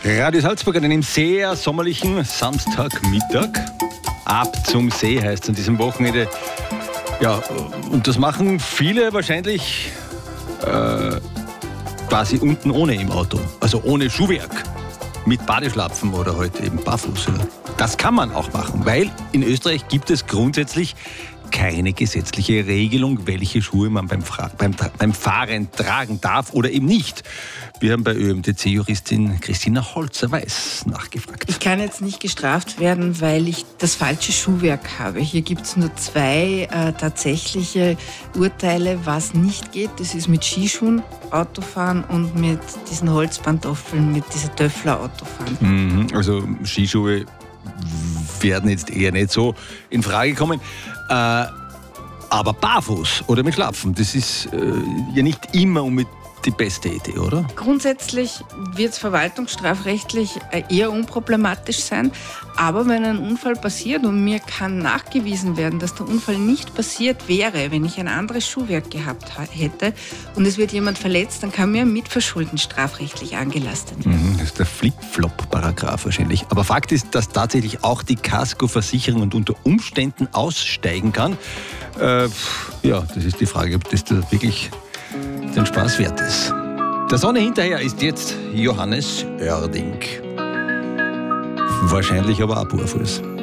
Radio Salzburg an einem sehr sommerlichen Samstagmittag. Ab zum See heißt es an diesem Wochenende. Ja, und das machen viele wahrscheinlich quasi unten ohne im Auto. Also ohne Schuhwerk. Mit Badeschlapfen oder halt eben barfuß. Das kann man auch machen, weil in Österreich gibt es grundsätzlich keine gesetzliche Regelung, welche Schuhe man beim Fahren tragen darf oder eben nicht. Wir haben bei ÖMTC-Juristin Christina Holzer-Weiß nachgefragt. Ich kann jetzt nicht gestraft werden, weil ich das falsche Schuhwerk habe. Hier gibt es nur zwei tatsächliche Urteile, was nicht geht. Das ist mit Skischuhen Autofahren und mit diesen Holzpantoffeln, mit dieser Töffler Autofahren. Also Skischuhe werden jetzt eher nicht so in Frage kommen. Aber barfuß oder mit Schlapfen, das ist ja nicht immer unbedingt die beste Idee, oder? Grundsätzlich wird es verwaltungsstrafrechtlich eher unproblematisch sein. Aber wenn ein Unfall passiert und mir kann nachgewiesen werden, dass der Unfall nicht passiert wäre, wenn ich ein anderes Schuhwerk gehabt hätte und es wird jemand verletzt, dann kann mir Mitverschulden strafrechtlich angelastet werden. Das ist der Flip-Flop-Paragraph wahrscheinlich. Aber Fakt ist, dass tatsächlich auch die Kaskoversicherung und unter Umständen aussteigen kann. Ja, das ist die Frage, ob das da wirklich den Spaß wert ist. Der Sonne hinterher ist jetzt Johannes Oerding. Wahrscheinlich aber auch barfuß.